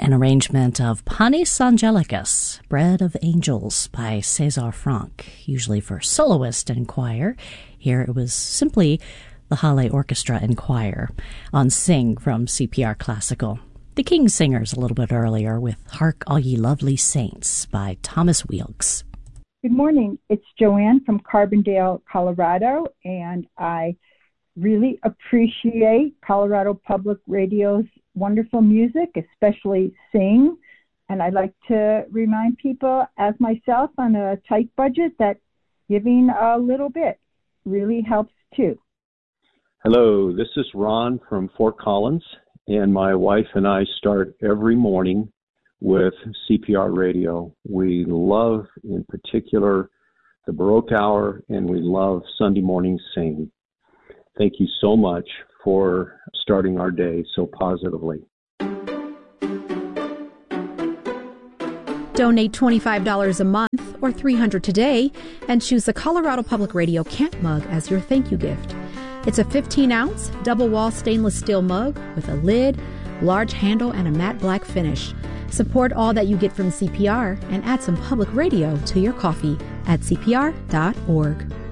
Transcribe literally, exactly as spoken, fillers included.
an arrangement of Panis Angelicus, Bread of Angels by César Franck, usually for soloist and choir. Here it was simply the Halle Orchestra and Choir on Sing from C P R Classical. The King's Singers a little bit earlier with Hark All Ye Lovely Saints by Thomas Weelkes. Good morning. It's Joanne from Carbondale, Colorado, and I really appreciate Colorado Public Radio's wonderful music, especially Sing. And I'd like to remind people, as myself, on a tight budget, that giving a little bit really helps too. Hello, this is Ron from Fort Collins, and my wife and I start every morning with C P R Radio. We love, in particular, the Baroque Hour, and we love Sunday Morning Sing. Thank you so much for starting our day so positively. Donate twenty-five dollars a month or three hundred dollars today and choose the Colorado Public Radio Camp Mug as your thank you gift. It's a fifteen ounce double-wall stainless steel mug with a lid, large handle, and a matte black finish. Support all that you get from C P R and add some public radio to your coffee at C P R dot org.